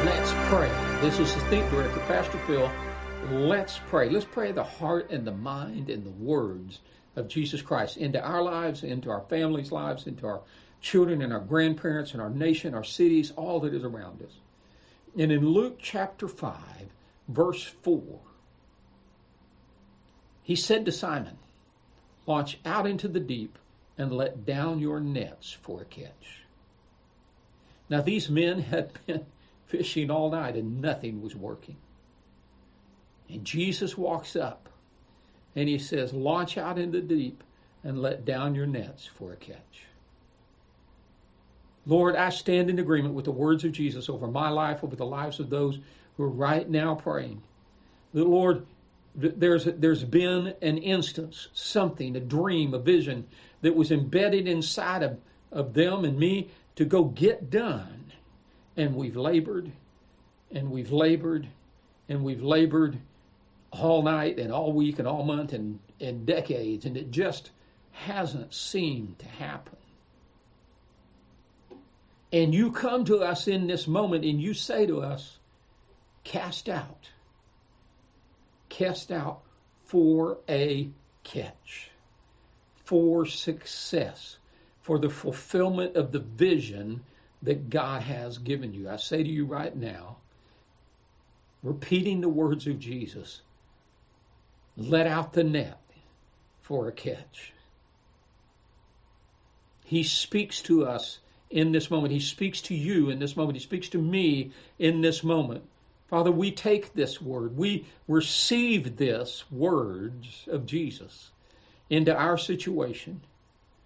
Let's pray. This is the Think Director, Pastor Phil. Let's pray. Let's pray the heart and the mind and the words of Jesus Christ into our lives, into our families' lives, into our children and our grandparents and our nation, our cities, all that is around us. And in Luke chapter 5, verse 4, he said to Simon, "Launch out into the deep and let down your nets for a catch." Now these men had been fishing all night and nothing was working. And Jesus walks up and he says, "Launch out in the deep and let down your nets for a catch." Lord, I stand in agreement with the words of Jesus over my life, over the lives of those who are right now praying. That, Lord, there's been an instance, something, a dream, a vision that was embedded inside of them and me to go get done. And we've labored, and we've labored, and we've labored all night and all week and all month and decades, and it just hasn't seemed to happen. And you come to us in this moment and you say to us, cast out for a catch, for success, for the fulfillment of the vision that God has given you. I say to you right now, repeating the words of Jesus, let out the net for a catch. He speaks to us in this moment. He speaks to you in this moment. He speaks to me in this moment. Father, we take this word. We receive this words of Jesus into our situation.